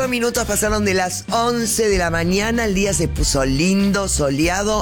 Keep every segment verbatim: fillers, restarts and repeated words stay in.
minutos pasaron de las once de la mañana, el día se puso lindo, soleado.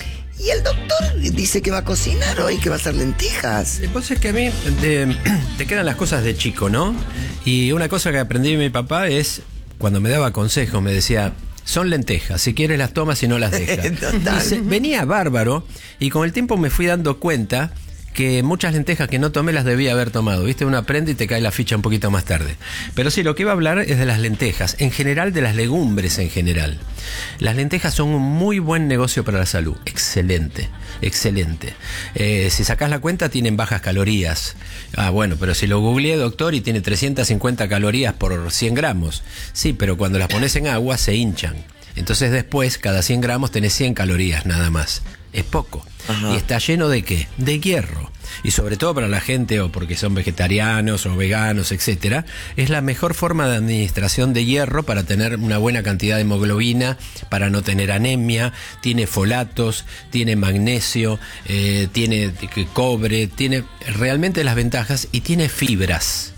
Y el doctor dice que va a cocinar hoy, que va a hacer lentejas. Lo que pasa es que a mí de, te quedan las cosas de chico, ¿no? Y una cosa que aprendí de mi papá es, cuando me daba consejos, me decía, son lentejas, si quieres las tomas y no las dejas. Dice, venía bárbaro, y con el tiempo me fui dando cuenta que muchas lentejas que no tomé las debía haber tomado, ¿viste? Uno aprende y te cae la ficha un poquito más tarde. Pero sí, lo que iba a hablar es de las lentejas, en general de las legumbres en general. Las lentejas son un muy buen negocio para la salud, excelente, excelente. Eh, si sacás la cuenta tienen bajas calorías. Ah, bueno, pero si lo googleé, doctor, y tiene trescientas cincuenta calorías por cien gramos. Sí, pero cuando las pones en agua se hinchan. Entonces después, cada cien gramos tenés cien calorías nada más. Es poco. Ajá. Y está lleno de ¿qué? De hierro. Y sobre todo para la gente, o porque son vegetarianos o veganos, etcétera, es la mejor forma de administración de hierro para tener una buena cantidad de hemoglobina, para no tener anemia. Tiene folatos, tiene magnesio, eh, tiene cobre, tiene realmente las ventajas, y tiene fibras.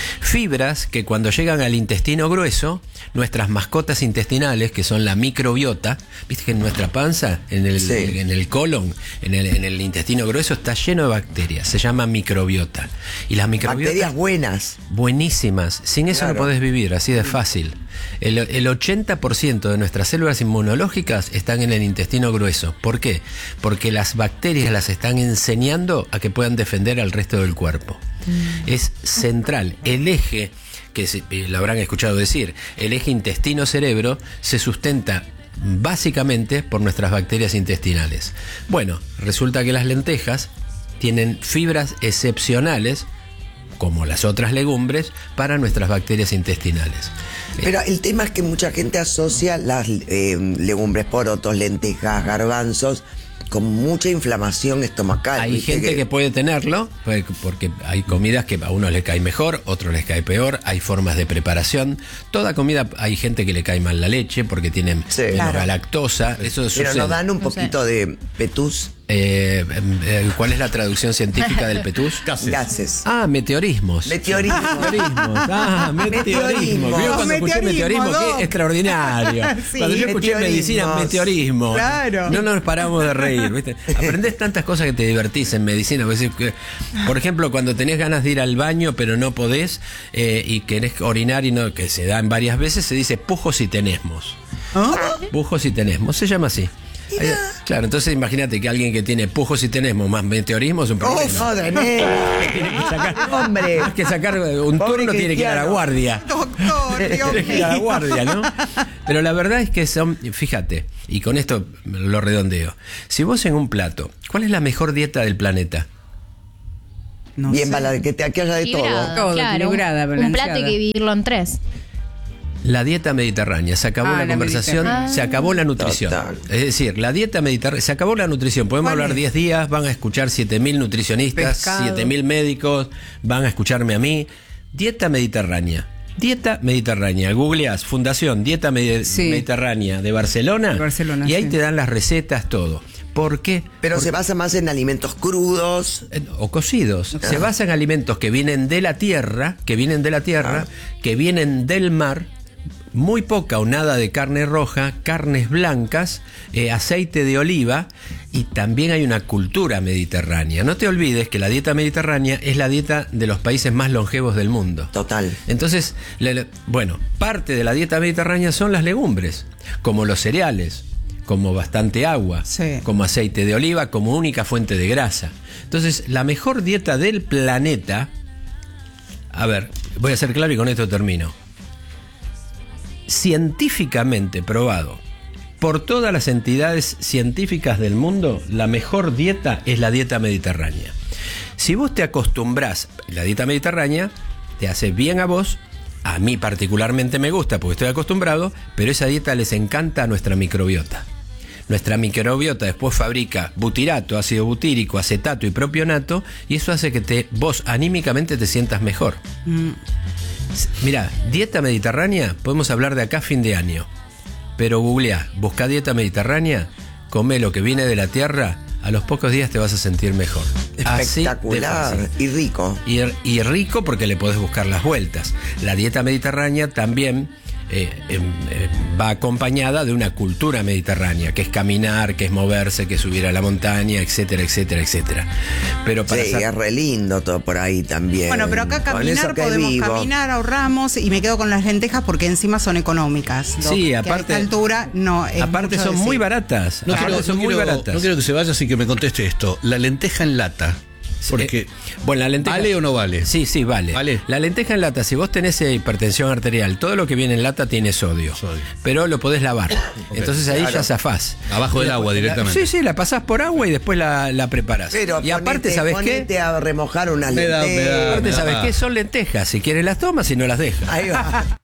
Fibras que cuando llegan al intestino grueso, nuestras mascotas intestinales, que son la microbiota, viste que en nuestra panza, en el, sí. en el colon, en el, en el intestino grueso está lleno de bacterias, se llama microbiota. Y las microbiotas, bacterias buenas. Buenísimas, sin eso claro. no podés vivir, así de fácil. El, el ochenta por ciento de nuestras células inmunológicas están en el intestino grueso. ¿Por qué? Porque las bacterias las están enseñando a que puedan defender al resto del cuerpo. Mm. Es central. El eje, que se, lo habrán escuchado decir, el eje intestino-cerebro se sustenta básicamente por nuestras bacterias intestinales. Bueno, resulta que las lentejas tienen fibras excepcionales, como las otras legumbres, para nuestras bacterias intestinales. Pero el tema es que mucha gente asocia las eh, legumbres, porotos, lentejas, garbanzos, con mucha inflamación estomacal. Hay gente que... que puede tenerlo, porque hay comidas que a unos les cae mejor, otros les cae peor, hay formas de preparación. Toda comida, hay gente que le cae mal la leche porque tienen sí, menos claro. lactosa. Eso Pero sucede. nos dan un poquito no sé. de petús. Eh, eh, ¿Cuál es la traducción científica del petús? Gases. Gases. Ah, meteorismos. Meteorismos. meteorismos. Ah, meteorismos. Vio cuando meteorismo, escuché meteorismo, no. Qué extraordinario. Sí, cuando yo escuché medicina, meteorismo. Claro. No nos paramos de reír, ¿viste? Aprendés tantas cosas que te divertís en medicina. Por ejemplo, cuando tenés ganas de ir al baño, pero no podés, eh, y querés orinar, y no, que se dan varias veces, se dice pujos y tenesmos. ¿Oh? Pujos y tenesmos, se llama así. Mira. Claro, entonces imagínate que alguien que tiene pujos y tenesmos más meteorismo es un problema. ¡Oh, madre mía! Tiene que sacar, hombre. Más que sacar un Pobre turno, tiene que ir a la guardia. Doctor, Dios tiene que ir a la guardia, ¿no? Pero la verdad es que son, fíjate, y con esto lo redondeo. Si vos en un plato, ¿cuál es la mejor dieta del planeta? No Bien, para que, te, que haya de Librada, todo. Claro, un, un plato hay que dividirlo en tres. La dieta mediterránea, se acabó ah, la, la conversación, se acabó la nutrición. Total. Es decir, la dieta mediterránea, se acabó la nutrición. Podemos hablar diez días, van a escuchar siete mil nutricionistas, siete mil médicos, van a escucharme a mí. Dieta mediterránea. Dieta mediterránea. Googleás Fundación Dieta Med- sí. Mediterránea de Barcelona, Barcelona y ahí sí. te dan las recetas, todo. ¿Por qué? Pero Porque, se basa más en alimentos crudos. O cocidos. Ah. Se basa en alimentos que vienen de la tierra, que vienen de la tierra, ah. que vienen del mar. Muy poca o nada de carne roja, carnes blancas, eh, aceite de oliva, y también hay una cultura mediterránea. No te olvides que la dieta mediterránea es la dieta de los países más longevos del mundo. Total. Entonces, le, bueno, parte de la dieta mediterránea son las legumbres, como los cereales, como bastante agua, sí. como aceite de oliva, como única fuente de grasa. Entonces, la mejor dieta del planeta, a ver, voy a ser claro y con esto termino. Científicamente probado por todas las entidades científicas del mundo, la mejor dieta es la dieta mediterránea. Si vos te acostumbrás, la dieta mediterránea te hace bien a vos, a mí particularmente me gusta porque estoy acostumbrado, pero esa dieta les encanta a nuestra microbiota. Nuestra microbiota después fabrica butirato, ácido butírico, acetato y propionato, y eso hace que te, vos anímicamente te sientas mejor. Mm. Mirá, dieta mediterránea, podemos hablar de acá a fin de año. Pero googleá, buscá dieta mediterránea, come lo que viene de la tierra, a los pocos días te vas a sentir mejor. Espectacular y rico. Y, y rico porque le podés buscar las vueltas. La dieta mediterránea también eh, eh, eh, va acompañada de una cultura mediterránea, que es caminar, que es moverse, que es subir a la montaña, etcétera, etcétera, etcétera. Pero para sí, sa- es re lindo todo por ahí también. Bueno, pero acá caminar, podemos vivo. caminar, ahorramos y me quedo con las lentejas porque encima son económicas. Sí, aparte, a esta altura no es aparte son decir. muy baratas. No, aparte quiero, son no, muy quiero, baratas. no quiero que se vaya sin que me conteste esto. La lenteja en lata. Porque, eh, bueno, la lenteja, ¿vale o no vale? Sí, sí, vale. ¿Vale? La lenteja en lata, si vos tenés hipertensión arterial, todo lo que viene en lata tiene sodio. sodio. Pero lo podés lavar. Okay. Entonces ahí claro. ya zafás. Abajo del la, agua la, directamente. Sí, sí, la pasás por agua y después la, la preparás. Pero y ponete, aparte, ¿sabés ponete qué? a remojar unas lentejas. lentejas. Aparte, ¿sabés qué? Son lentejas. Si quieres las tomas y no las dejas. Ahí va.